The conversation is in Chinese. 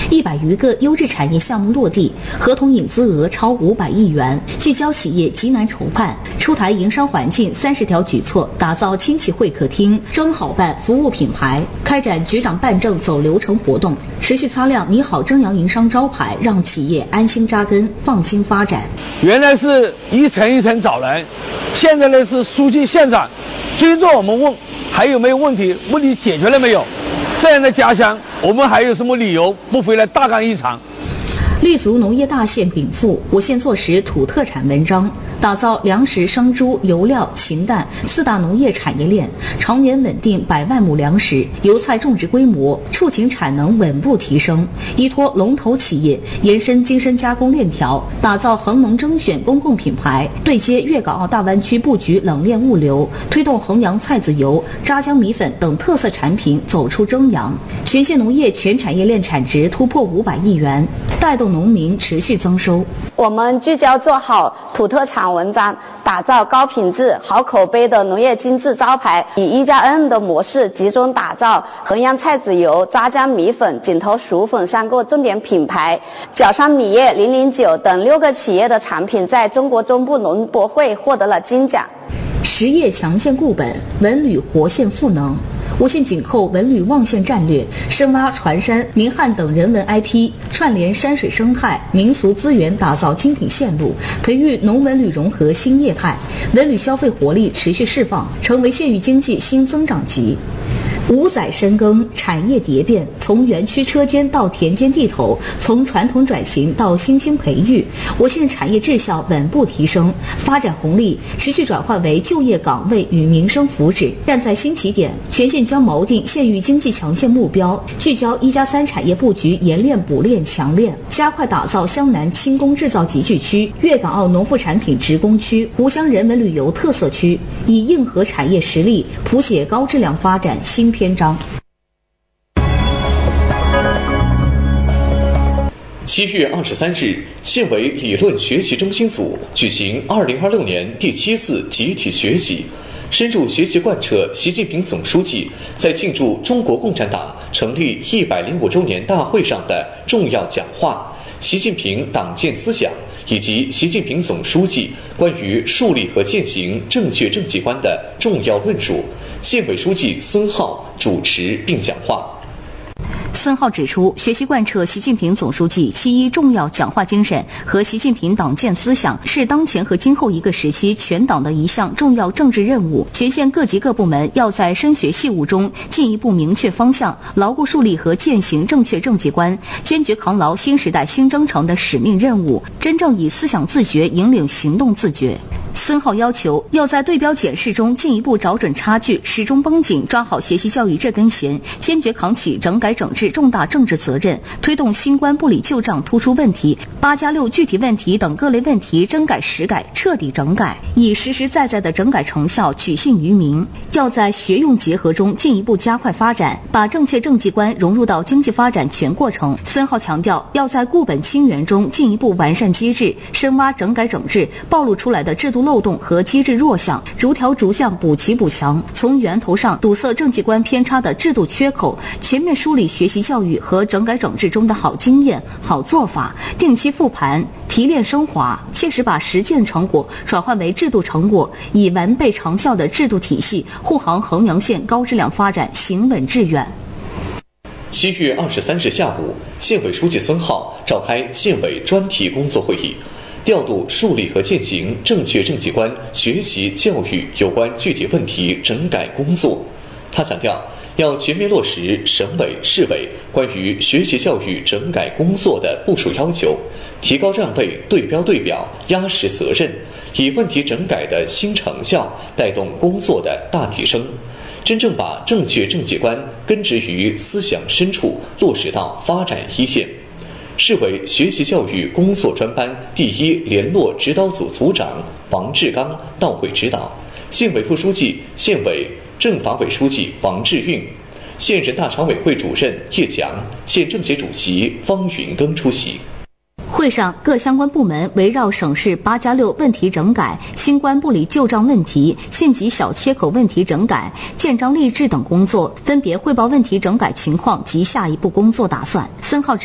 100余个优质产业项目落地，合同引资额超500亿元，聚焦企业急难愁盼，出台营商环境30条举措，打造亲企会客厅，装好办服务品牌，开展局长办证走流程活动，持续擦亮你好蒸阳营商招牌，让企业安心扎根，放心发展。 原来是一层一层找人，现在呢是书记县长追着我们问还有没有问题，问题解决了没有？这样的家乡，我们还有什么理由不回来大干一场？ 立足农业大县禀赋，我县坐实土特产文章，打造粮食、生猪、油料、禽蛋4大农业产业链，常年稳定100万亩粮食，油菜种植规模、畜禽产能稳步提升，依托龙头企业延伸精深加工链条，打造恒农征选公共品牌，对接粤港澳大湾区布局冷链物流，推动衡阳菜籽油、扎江米粉等特色产品走出蒸阳，全县农业全产业链产值突破500亿元，带动农民持续增收。 我们聚焦做好土特产文章，打造高品质、好口碑的农业精致招牌，以1+N 的模式集中打造衡阳菜籽油、扎江米粉、锦头薯粉3个重点品牌。角山米业、009等6个企业的产品在中国中部农博会获得了金奖。 实业强县固本，文旅活县赋能。我县紧扣文旅旺县战略，深挖船山、明汉等人文 IP， 串联山水生态、民俗资源，打造精品线路，培育农文旅融合新业态，文旅消费活力持续释放，成为县域经济新增长极。5载深耕，产业蝶变，从园区车间到田间地头，从传统转型到新兴培育，我县产业质效稳步提升，发展红利持续转换为就业岗位与民生福祉。站在新起点，全县将锚定县域经济强县目标，聚焦1+3产业布局，研炼补炼强炼，加快打造湘南轻工制造集聚区、粤港澳农副产品职工区、湖湘人文旅游特色区，以硬核产业实力谱写高质量发展新篇章。 7月23日，县委理论学习中心组举行2026年第7次集体学习，深入学习贯彻习近平总书记在庆祝中国共产党成立105周年大会上的重要讲话、习近平党建思想以及习近平总书记关于树立和践行正确政绩观的重要论述。县委书记孙浩主持并讲话。 孙浩指出，学习贯彻习近平总书记7.1重要讲话精神和习近平党建思想，是当前和今后一个时期全党的一项重要政治任务。全县各级各部门要在深学细悟中进一步明确方向，牢固树立和践行正确政绩观，坚决扛牢新时代新征程的使命任务，真正以思想自觉引领行动自觉。孙浩要求要在对标检视中进一步找准差距，始终绷紧抓好学习教育这根弦，坚决扛起整改整治重大政治责任，推动新官不理旧账突出问题、8+6具体问题等各类问题真改实改，彻底整改，以实实在在的整改成效举信于民。要在学用结合中进一步加快发展，把正确政绩观融入到经济发展全过程。孙浩强调，要在固本清源中进一步完善机制，深挖整改整治暴露出来的制度漏洞和机制弱项，逐条逐项补齐补强，从源头上堵塞政绩观偏差的制度缺口，全面梳理学习教育和整改整治中的好经验、好做法，定期复盘、提炼升华，切实把实践成果转换为制度成果，以完备长效的制度体系护航衡阳县高质量发展行稳致远。 7月23日下午，县委书记孙浩召开县委专题工作会议，调度树立和践行正确政绩观学习教育有关具体问题整改工作。他强调，要全面落实省委、市委关于学习教育整改工作的部署要求，提高站位、对标对表、压实责任，以问题整改的新成效带动工作的大提升，真正把正确政绩观根植于思想深处，落实到发展一线。市委学习教育工作专班第1联络指导组组长王志刚到会指导，县委副书记、县委政法委书记王志运，县人大常委会主任叶强，县政协主席方云庚出席。 会上，各相关部门围绕省市8+6问题整改、新官不理旧账问题、县级小切口问题整改、建章立制等工作，分别汇报问题整改情况及下一步工作打算。孙浩指